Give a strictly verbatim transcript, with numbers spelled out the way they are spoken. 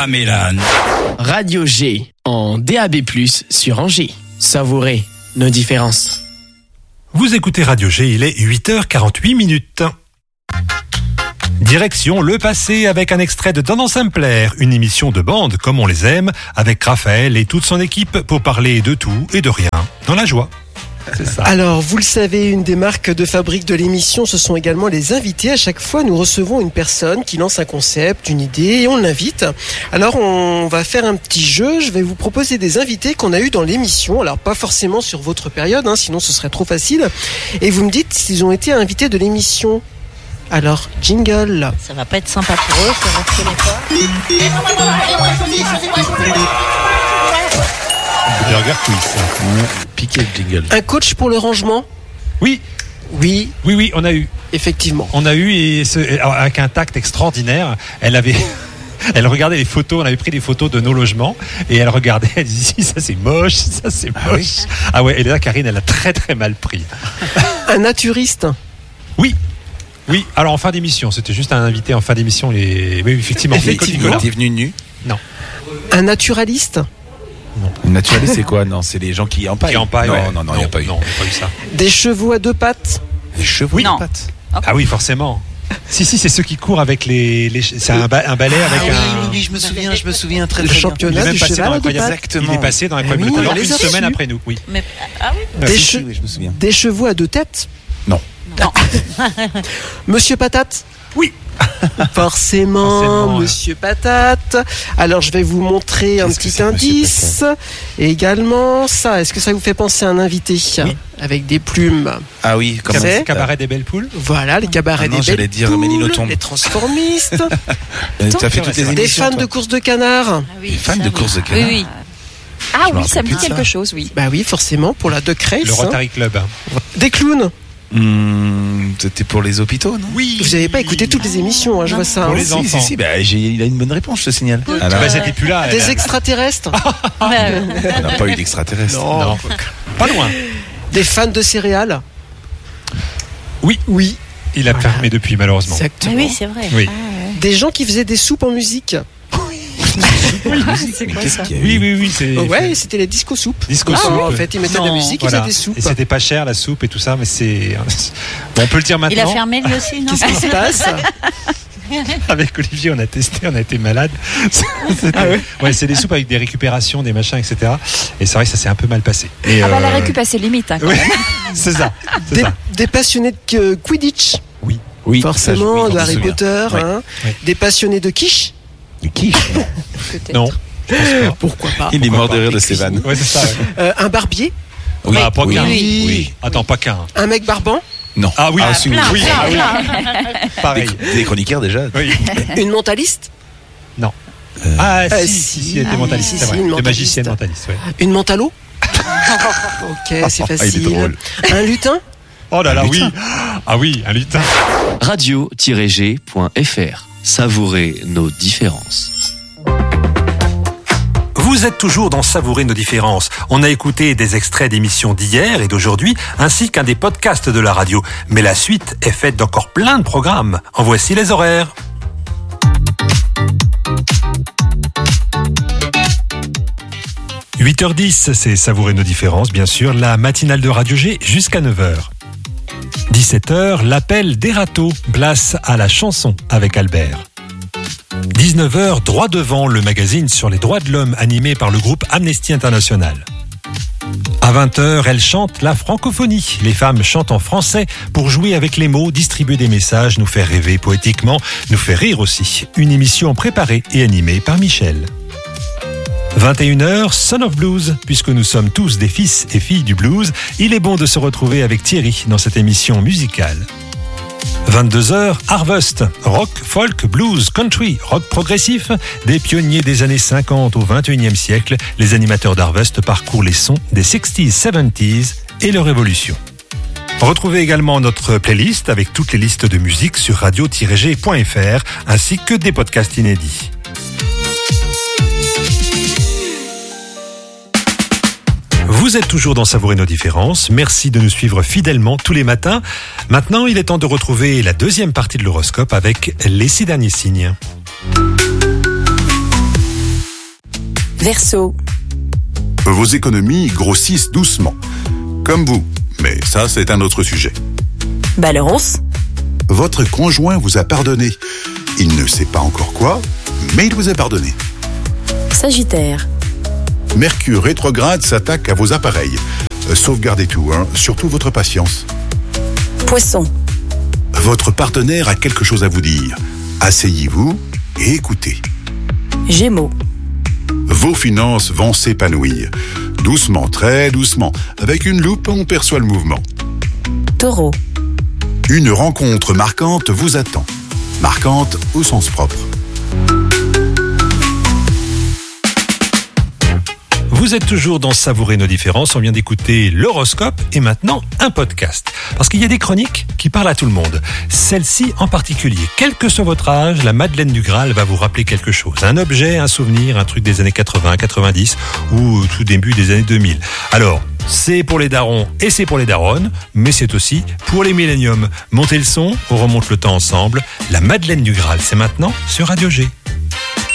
Mélan. Radio G en D A B plus, sur Angers. Savourez nos différences. Vous écoutez Radio G, il est huit heures quarante-huit minutes. Direction le passé avec un extrait de Don Sampler, une émission de bande comme on les aime, avec Raphaël et toute son équipe pour parler de tout et de rien, dans la joie. C'est ça. Alors, vous le savez, une des marques de fabrique de l'émission, ce sont également les invités. À chaque fois, nous recevons une personne qui lance un concept, une idée, et on l'invite. Alors, on va faire un petit jeu. Je vais vous proposer des invités qu'on a eu dans l'émission. Alors, pas forcément sur votre période, hein, sinon ce serait trop facile. Et vous me dites s'ils ont été invités de l'émission. Alors, jingle. Ça va pas être sympa pour eux, ça ne reconnaît pas. Burger quiz. Piqué le jingle. Un coach pour le rangement ? Oui, Oui, oui, oui, on a eu. effectivement. On a eu, et ce, alors, avec un tact extraordinaire, elle avait... Elle regardait les photos, on avait pris des photos de nos logements et elle regardait, elle disait ça c'est moche, ça c'est moche. Ah, oui. Ah ouais, et là Karine elle a très très mal pris. Un naturiste ? Oui. Oui, alors en fin d'émission, c'était juste un invité en fin d'émission. Les... Oui, effectivement. Effectivement. T'es venu nu ? Non. Un naturaliste ? Une naturaliste, c'est quoi ? Non, c'est les gens qui empaillent. Qui empaillent, non, ouais. non, non, il n'y a pas eu. Non, il n'y a pas eu ça. Des chevaux à deux pattes ? Des chevaux Oui. de Non. pattes. Ah oui, forcément. Si, si, c'est ceux qui courent avec les. les... C'est un, ba... un balai avec Ah, un. oui, oui, je me souviens, je me souviens très Le très bien. championnat Il est même du passé cheval dans à deux Incroyable. pattes. Exactement. Il est passé dans Ah Incroyable oui, Talent on les une a semaine reçus. après nous. Oui. Mais, ah oui. Des, Si, che- si, oui, je me souviens. des chevaux à deux têtes ? Non. Non. Monsieur Patate ? Oui. Forcément, Forcément, ouais. Monsieur Patate. Alors, je vais vous montrer un Qu'est-ce que petit c'est, Monsieur indice. Et également, ça. Est-ce que ça vous fait penser à un invité ? Oui. Avec des plumes. Ah oui, comment C'est ça Cabaret des belles poules. Voilà, les cabarets Ah non, des j'allais belles dire poules, Ménil Autombe. les transformistes, Euh, T'as fait toutes les des émissions, fans toi de courses de canards. Ah oui, Des fans ça, de oui. courses de Oui, canards. oui. Ah Je me oui, ça me rappelle dit plus de quelque ça. chose, oui. Bah oui, forcément, pour la Duck Race. Le hein. Rotary Club. Des clowns. Hum, C'était pour les hôpitaux, non ? Oui. Vous n'avez pas écouté toutes les émissions, hein, je vois ça. Pour hein. les Si, enfants. si, si, bah, j'ai- il a une bonne réponse, je te signale. Ah, là, Bah, c'était plus là. Des elle. extraterrestres. on n'a pas eu d'extraterrestres. Non. Pas loin. Des fans de céréales. Oui. Oui. Il a Voilà. fermé depuis, malheureusement. Ah Exactement. oui, c'est vrai. Oui. Des gens qui faisaient des soupes en musique. C'est Mais quoi qu'est-ce ça qu'il y a eu ? Oui, oui, oui. C'est... Oh, ouais, c'était les disco soupes. Disco Ah, soupe. en fait, ils mettaient de la Non, musique, voilà. ils faisaient des soupes. Et c'était pas cher la soupe et tout ça, mais c'est. Bon, on peut le dire maintenant. Il a fermé lui aussi, non? Qu'est-ce qui se passe ? Avec Olivier, on a testé, on a été malade. C'était- Ah ouais ouais, c'est des soupes avec des récupérations, des machins, et cetera. Et c'est vrai que ça s'est un peu mal passé. Et, Ah bah la euh, récup, c'est limite, hein, quand ouais, même. c'est ça. C'est Des, ça. des passionnés de euh, Quidditch. Oui. Oui, Forcément, ça, je- oui, de je Harry me souviens. Potter. Ouais. hein. Ouais. Des passionnés de quiche. De qui ? Peut-être. Non. Je pense pas. Pourquoi pas ? Il est Pourquoi mort de pas. rire de ces vannes. Ouais, c'est ça. Ouais. Euh, un barbier. Oui, Ah, pas oui, qu'un. oui, oui. Attends, pas qu'un. Un mec barbant. Non. Ah oui, Ah, ah, si, plein, oui. plein, Ah oui. plein. Pareil. Des, des chroniqueurs déjà. Oui. Une mentaliste. Non. Ah, Euh, si, si. si, si, elle était Ah, mentaliste, si, c'est si, vrai. une De mentaliste. magicienne mentaliste, ouais. Une mentalo. Ok, c'est Ah, il est facile. drôle. Un lutin. Oh là là, Un oui. lutin. Ah oui, un lutin. radio tiret g point f r. Savourez nos différences. Vous êtes toujours dans Savourer nos différences. On a écouté des extraits d'émissions d'hier et d'aujourd'hui, ainsi qu'un des podcasts de la radio. Mais la suite est faite d'encore plein de programmes. En voici les horaires. huit heures dix, c'est Savourer nos différences, bien sûr, la matinale de Radio G jusqu'à neuf heures. dix-sept heures, l'appel des râteaux, place à la chanson avec Albert. dix-neuf heures, Droit devant, le magazine sur les droits de l'homme animé par le groupe Amnesty International. À vingt heures, elle chante la francophonie. Les femmes chantent en français pour jouer avec les mots, distribuer des messages, nous faire rêver poétiquement, nous faire rire aussi. Une émission préparée et animée par Michel. vingt et une heures, Son of Blues. Puisque nous sommes tous des fils et filles du blues, il est bon de se retrouver avec Thierry dans cette émission musicale. vingt-deux heures, Harvest, rock, folk, blues, country, rock progressif. Des pionniers des années cinquante au vingt et unième siècle, les animateurs d'Harvest parcourent les sons des sixties, seventies et leur évolution. Retrouvez également notre playlist avec toutes les listes de musique sur radio tiret g point f r ainsi que des podcasts inédits. Vous êtes toujours dans Savourer nos différences. Merci de nous suivre fidèlement tous les matins. Maintenant, il est temps de retrouver la deuxième partie de l'horoscope avec les six derniers signes. Verseau. Vos économies grossissent doucement. Comme vous. Mais ça, c'est un autre sujet. Balance. Votre conjoint vous a pardonné. Il ne sait pas encore quoi, mais il vous a pardonné. Sagittaire. Mercure rétrograde s'attaque à vos appareils. Euh, sauvegardez tout, hein, surtout votre patience. Poisson. Votre partenaire a quelque chose à vous dire. Asseyez-vous et écoutez. Gémeaux. Vos finances vont s'épanouir. Doucement, très doucement. Avec une loupe, on perçoit le mouvement. Taureau. Une rencontre marquante vous attend. Marquante au sens propre. Vous êtes toujours dans Savourer nos différences. On vient d'écouter l'horoscope et maintenant un podcast. Parce qu'il y a des chroniques qui parlent à tout le monde. Celle-ci en particulier. Quel que soit votre âge, la Madeleine du Graal va vous rappeler quelque chose. Un objet, un souvenir, un truc des années quatre-vingts, quatre-vingt-dix ou tout début des années deux mille. Alors, c'est pour les darons et c'est pour les daronnes, mais c'est aussi pour les milléniums. Montez le son, on remonte le temps ensemble. La Madeleine du Graal, c'est maintenant sur Radio G.